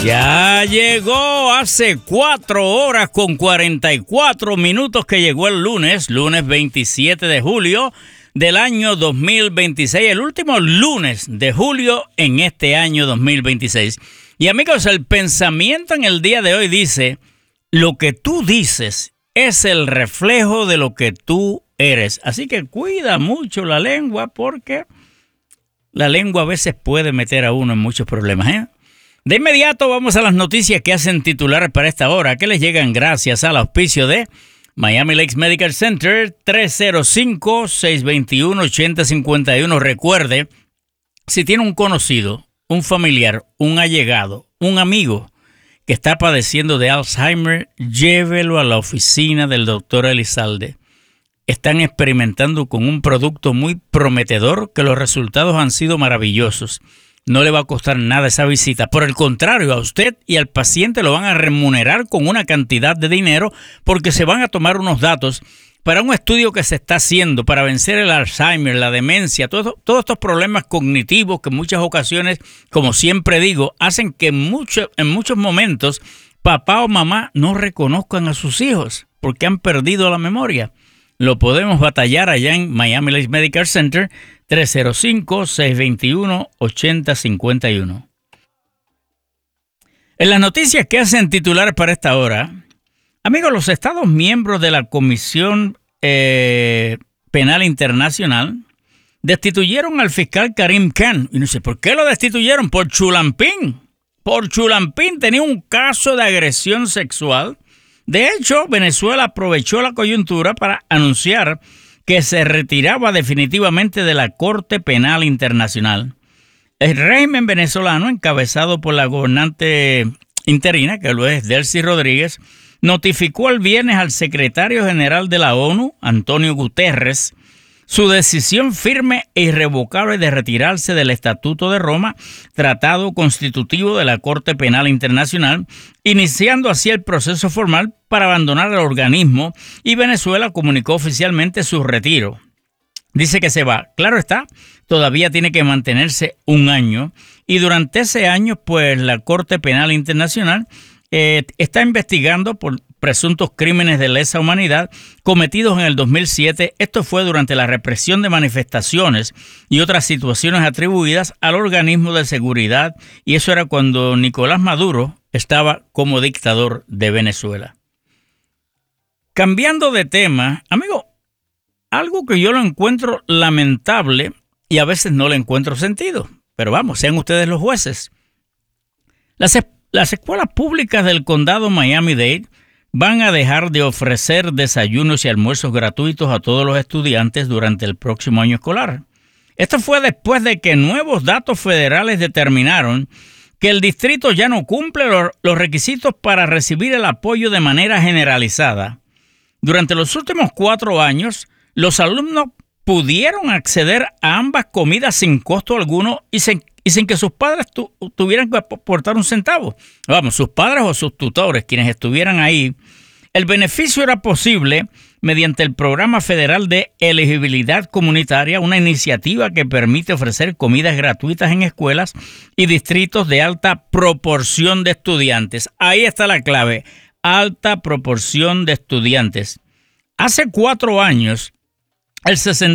Ya llegó hace 4 horas con 44 minutos que llegó el lunes 27 de julio del año 2026, el último lunes de julio en este año 2026. Y amigos, el pensamiento en el día de hoy dice, lo que tú dices es el reflejo de lo que tú eres. Así que cuida mucho la lengua porque la lengua a veces puede meter a uno en muchos problemas, ¿eh? De inmediato vamos a las noticias que hacen titular para esta hora, que les llegan gracias al auspicio de Miami Lakes Medical Center, 305-621-8051. Recuerde, si tiene un conocido, un familiar, un allegado, un amigo que está padeciendo de Alzheimer, llévelo a la oficina del doctor Elizalde. Están experimentando con un producto muy prometedor que los resultados han sido maravillosos. No le va a costar nada esa visita. Por el contrario, a usted y al paciente lo van a remunerar con una cantidad de dinero porque se van a tomar unos datos para un estudio que se está haciendo para vencer el Alzheimer, la demencia, todos estos problemas cognitivos que en muchas ocasiones, como siempre digo, hacen que en muchos momentos papá o mamá no reconozcan a sus hijos porque han perdido la memoria. Lo podemos batallar allá en Miami Lakes Medical Center, 305-621-8051. En las noticias que hacen titular para esta hora, amigos, los Estados miembros de la Comisión Penal Internacional destituyeron al fiscal Karim Khan. Y no sé por qué lo destituyeron, por chulampín. Por chulampín, tenía un caso de agresión sexual. De hecho, Venezuela aprovechó la coyuntura para anunciar que se retiraba definitivamente de la Corte Penal Internacional. El régimen venezolano, encabezado por la gobernante interina, que lo es Delcy Rodríguez, notificó el viernes al secretario general de la ONU, Antonio Guterres, su decisión firme e irrevocable de retirarse del Estatuto de Roma, tratado constitutivo de la Corte Penal Internacional, iniciando así el proceso formal para abandonar el organismo, y Venezuela comunicó oficialmente su retiro. Dice que se va. Claro está, todavía tiene que mantenerse un año, y durante ese año, pues la Corte Penal Internacional está investigando por presuntos crímenes de lesa humanidad cometidos en el 2007. Esto fue durante la represión de manifestaciones y otras situaciones atribuidas al organismo de seguridad, y eso era cuando Nicolás Maduro estaba como dictador de Venezuela. Cambiando de tema, amigo, algo que yo lo encuentro lamentable y a veces no le encuentro sentido, pero vamos, sean ustedes los jueces. Las escuelas públicas del condado Miami-Dade van a dejar de ofrecer desayunos y almuerzos gratuitos a todos los estudiantes durante el próximo año escolar. Esto fue después de que nuevos datos federales determinaron que el distrito ya no cumple los requisitos para recibir el apoyo de manera generalizada. Durante los últimos 4 años, los alumnos pudieron acceder a ambas comidas sin costo alguno y sin que sus padres tuvieran que aportar un centavo. Vamos, sus padres o sus tutores, quienes estuvieran ahí. El beneficio era posible mediante el Programa Federal de Elegibilidad Comunitaria, una iniciativa que permite ofrecer comidas gratuitas en escuelas y distritos de alta proporción de estudiantes. Ahí está la clave, alta proporción de estudiantes. Hace 4 años, el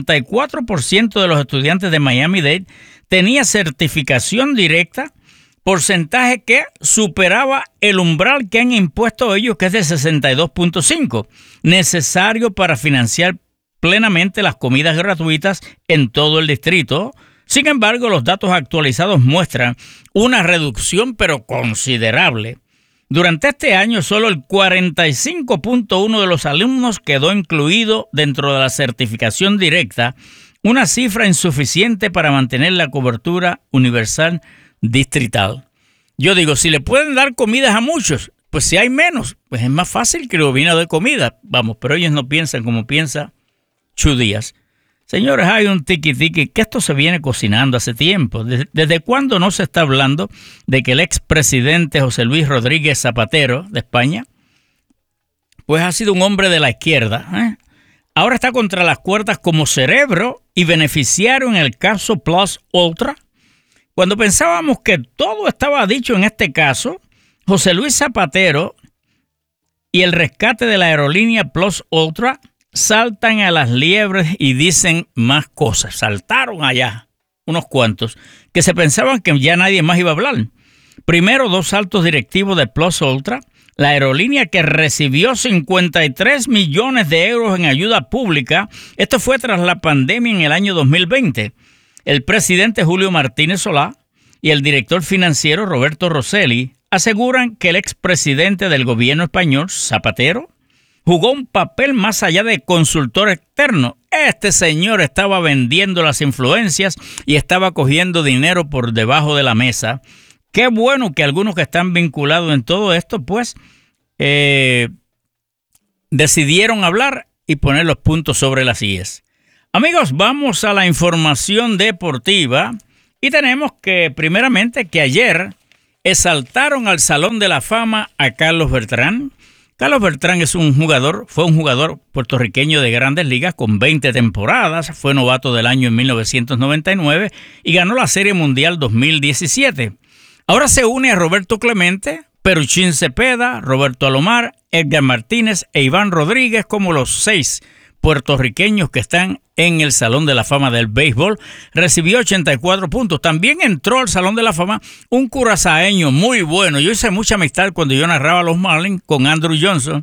64% de los estudiantes de Miami-Dade tenía certificación directa, porcentaje que superaba el umbral que han impuesto ellos, que es de 62.5, necesario para financiar plenamente las comidas gratuitas en todo el distrito. Sin embargo, los datos actualizados muestran una reducción pero considerable. Durante este año, solo el 45.1 de los alumnos quedó incluido dentro de la certificación directa, una cifra insuficiente para mantener la cobertura universal distrital. Yo digo, si le pueden dar comidas a muchos, pues si hay menos, pues es más fácil que el gobierno de comida. Vamos, pero ellos no piensan como piensa Chu Díaz. Señores, hay un tiqui-tiqui que esto se viene cocinando hace tiempo. ¿Desde cuándo no se está hablando de que el expresidente José Luis Rodríguez Zapatero de España, pues ha sido un hombre de la izquierda, ahora está contra las cuerdas como cerebro y beneficiario en el caso Plus Ultra? Cuando pensábamos que todo estaba dicho en este caso, José Luis Zapatero y el rescate de la aerolínea Plus Ultra saltan a las liebres y dicen más cosas. Saltaron allá unos cuantos que se pensaban que ya nadie más iba a hablar. Primero, 2 altos directivos de Plus Ultra, la aerolínea que recibió 53 millones de euros en ayuda pública. Esto fue tras la pandemia en el año 2020. El presidente Julio Martínez Solá y el director financiero Roberto Rosselli aseguran que el expresidente del gobierno español, Zapatero, jugó un papel más allá de consultor externo. Este señor estaba vendiendo las influencias y estaba cogiendo dinero por debajo de la mesa. Qué bueno que algunos que están vinculados en todo esto, pues, decidieron hablar y poner los puntos sobre las íes. Amigos, vamos a la información deportiva y tenemos que, primeramente, que ayer exaltaron al Salón de la Fama a Carlos Beltrán. Carlos Beltrán fue un jugador puertorriqueño de Grandes Ligas con 20 temporadas, fue novato del año en 1999 y ganó la Serie Mundial 2017. Ahora se une a Roberto Clemente, Peruchín Cepeda, Roberto Alomar, Edgar Martínez e Iván Rodríguez como los 6 puertorriqueños que están en el Salón de la Fama del Béisbol. Recibió 84 puntos. También entró al Salón de la Fama un curazaeño muy bueno. Yo hice mucha amistad cuando yo narraba a los Marlins con Andrew Johnson.